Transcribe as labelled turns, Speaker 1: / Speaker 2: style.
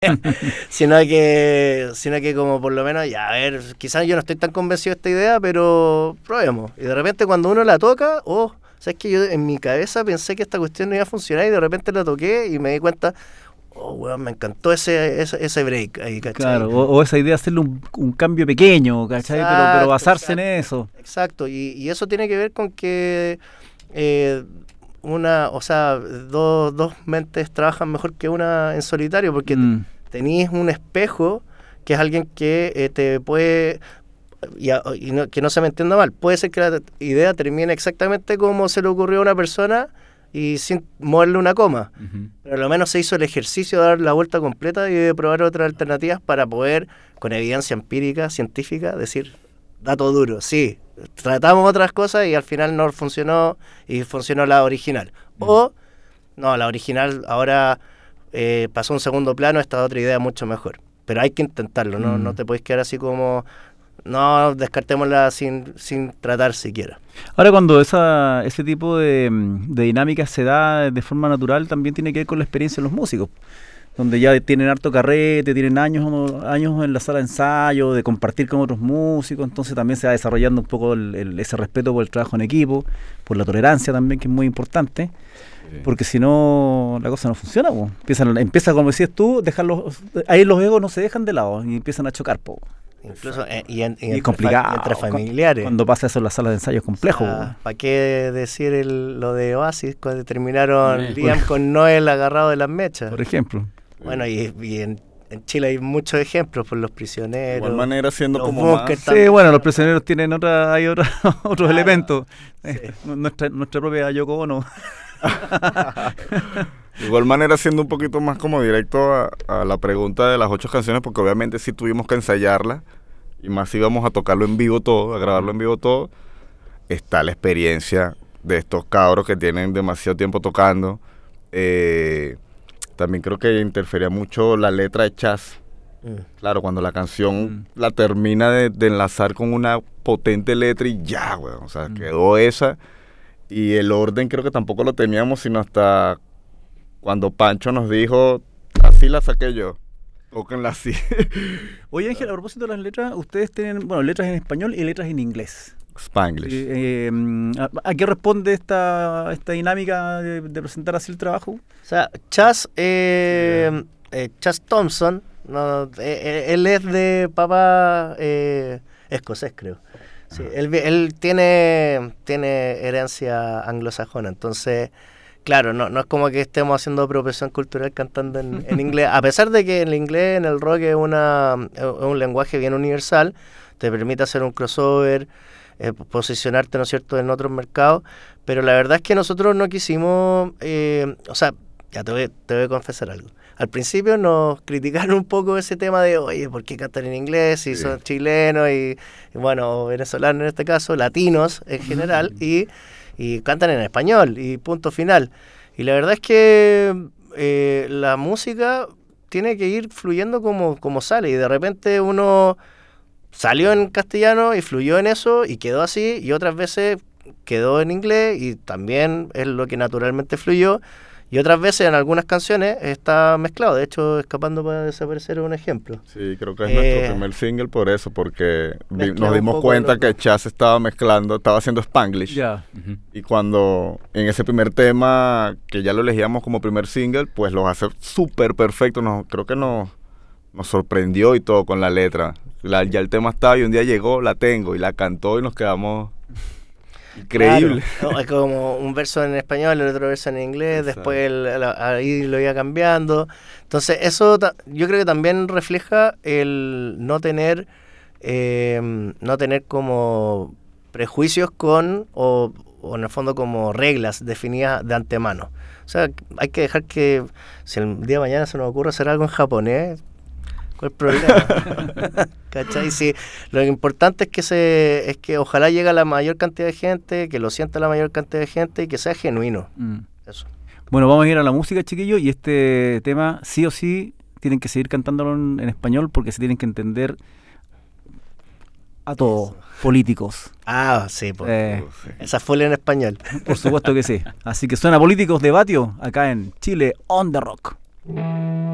Speaker 1: sino que como por lo menos, ya, a ver, quizás yo no estoy tan convencido de esta idea, pero probemos. Y de repente cuando uno la toca, sabes que yo en mi cabeza pensé que esta cuestión no iba a funcionar y de repente la toqué y me di cuenta, weón, me encantó ese break ahí, ¿cachai?
Speaker 2: Claro, o esa idea de hacerle un cambio pequeño, ¿cachai?
Speaker 1: Exacto,
Speaker 2: pero basarse en eso.
Speaker 1: Exacto, y eso tiene que ver con que dos mentes trabajan mejor que una en solitario, porque tenés un espejo que es alguien que te puede, que no se me entienda mal, puede ser que la idea termine exactamente como se le ocurrió a una persona y sin moverle una coma, pero al menos se hizo el ejercicio de dar la vuelta completa y de probar otras alternativas para poder, con evidencia empírica, científica, decir, dato duro, sí, tratamos otras cosas y al final no funcionó y funcionó la original. O, no, la original ahora pasó a un segundo plano, esta otra idea mucho mejor. Pero hay que intentarlo, no te puedes quedar así como, no, descartémosla sin tratar siquiera.
Speaker 2: Ahora, cuando ese tipo de dinámica se da de forma natural, también tiene que ver con la experiencia de los músicos, donde ya tienen harto carrete, tienen años en la sala de ensayo, de compartir con otros músicos, entonces también se va desarrollando un poco ese respeto por el trabajo en equipo, por la tolerancia también, que es muy importante, porque si no, la cosa no funciona, po. Empieza, como decías tú, ahí los egos no se dejan de lado y empiezan a chocar, po.
Speaker 1: Incluso
Speaker 2: y es complicado
Speaker 1: entre familiares.
Speaker 2: Cuando pasa eso en las salas de ensayo es complejo.
Speaker 1: ¿Para qué decir lo de Oasis cuando terminaron Liam con Noel agarrado de las mechas?
Speaker 2: Por ejemplo.
Speaker 1: Bueno, y en Chile hay muchos ejemplos por los prisioneros.
Speaker 3: De igual manera siendo como más.
Speaker 2: Sí, bueno, los prisioneros tienen otros elementos. Sí. Nuestra propia Yoko Ono.
Speaker 3: De igual manera siendo un poquito más como directo a la pregunta de las 8 canciones, porque obviamente sí tuvimos que ensayarla y más si íbamos a tocarlo en vivo todo, a grabarlo en vivo todo. Está la experiencia de estos cabros que tienen demasiado tiempo tocando. También creo que interfería mucho la letra de Chas. Claro, cuando la canción la termina de enlazar con una potente letra y ya, güey, o sea, quedó esa. Y el orden creo que tampoco lo teníamos, sino hasta cuando Pancho nos dijo, así la saqué yo, tóquenla así.
Speaker 2: Oye, Ángel, a propósito de las letras, ustedes tienen, letras en español y letras en inglés.
Speaker 3: Spanglish.
Speaker 2: ¿A qué responde esta dinámica de presentar así el trabajo?
Speaker 1: O sea, Chas Thompson, él es de papá escocés, creo. Sí, él tiene herencia anglosajona, entonces, claro, no es como que estemos haciendo apropiación cultural cantando en inglés, a pesar de que el inglés en el rock es un lenguaje bien universal, te permite hacer un crossover, posicionarte, ¿no es cierto?, en otros mercados, pero la verdad es que nosotros no quisimos, ya te voy a confesar algo. Al principio nos criticaron un poco ese tema de, oye, ¿por qué cantan en inglés si son chilenos y bueno, venezolanos en este caso, latinos en general, y cantan en español y punto final? Y la verdad es que la música tiene que ir fluyendo como sale, y de repente uno salió en castellano y fluyó en eso y quedó así, y otras veces quedó en inglés y también es lo que naturalmente fluyó. Y otras veces en algunas canciones está mezclado. De hecho, Escapando para desaparecer es un ejemplo.
Speaker 3: Sí, creo que es nuestro primer single por eso, porque nos dimos cuenta que Chas estaba haciendo Spanglish.
Speaker 2: Yeah.
Speaker 3: Y cuando en ese primer tema, que ya lo elegíamos como primer single, pues lo hace súper perfecto. Creo que nos sorprendió y todo con la letra. Ya el tema estaba y un día llegó, la tengo y la cantó y nos quedamos... Increíble.
Speaker 1: Claro, no, es como un verso en español, el otro verso en inglés. Exacto. Después ahí lo iba cambiando. Entonces eso yo creo que también refleja el no tener como prejuicios con o en el fondo como reglas definidas de antemano. O sea, hay que dejar que si el día de mañana se nos ocurre hacer algo en japonés, ¿cuál problema? ¿Cachai? Sí, lo importante es que ojalá llegue a la mayor cantidad de gente, que lo sienta la mayor cantidad de gente y que sea genuino. Eso.
Speaker 2: Bueno, vamos a ir a la música, chiquillos, y este tema sí o sí tienen que seguir cantándolo en español porque se tienen que entender a todos, políticos.
Speaker 1: Ah, sí, esa fue en español.
Speaker 2: Por supuesto que sí. Así que suena Políticos de Batio acá en Chile on the Rock.